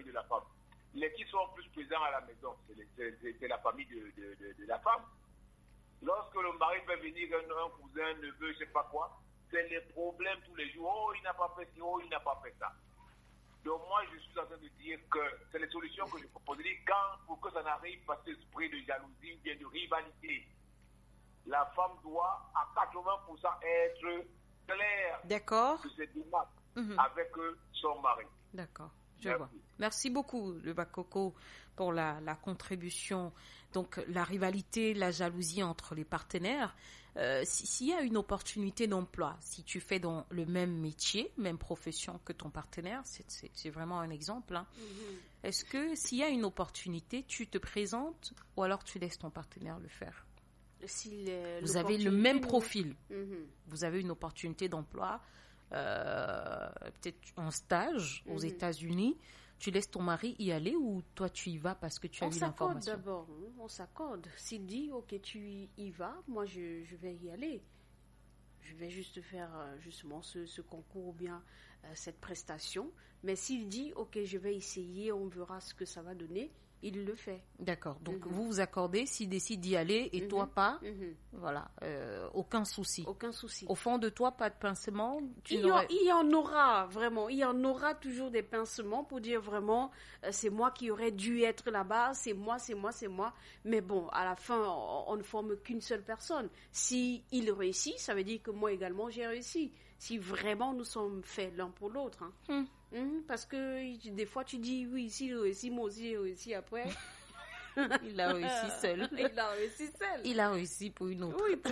de la femme. Les qui sont plus présents à la maison, c'est la famille de la femme. Lorsque le mari fait venir un cousin, un neveu, je ne sais pas quoi, c'est les problèmes tous les jours. Oh, il n'a pas fait ci, oh, il n'a pas fait ça. Donc moi, je suis en train de dire que c'est les solutions que je propose. Pour que ça n'arrive pas cet esprit de jalousie ou bien de rivalité, la femme doit à 80% être claire de ses démarches avec son mari. D'accord, je vois. Merci beaucoup, le Bakoko, pour la contribution. Donc, la rivalité, la jalousie entre les partenaires. S'il y a une opportunité d'emploi, si tu fais dans le même métier, même profession que ton partenaire, c'est vraiment un exemple. Hein. Est-ce que s'il y a une opportunité, tu te présentes ou alors tu laisses ton partenaire le faire? Vous avez le même profil. Vous avez une opportunité d'emploi, peut-être un stage aux États-Unis. Tu laisses ton mari y aller ou toi tu y vas parce que tu as eu l'information? D'abord, on s'accorde. S'il dit ok tu y vas, moi je vais y aller. Je vais juste faire justement ce concours ou bien cette prestation. Mais s'il dit ok je vais essayer, on verra ce que ça va donner, il le fait. D'accord. Donc vous vous accordez, s'il décide d'y aller et toi pas, voilà, aucun souci. Aucun souci. Au fond de toi, pas de pincement. Il y en aura vraiment. Il y en aura toujours des pincements pour dire vraiment c'est moi qui aurais dû être là-bas, c'est moi. Mais bon, à la fin, on ne forme qu'une seule personne. Si il réussit, ça veut dire que moi également j'ai réussi. Si vraiment nous sommes faits l'un pour l'autre. Hein. Parce que des fois tu dis oui, s'il réussit, moi aussi j'ai réussi après. Il a réussi seul. Il a réussi seul. Il a réussi pour une autre. Oui,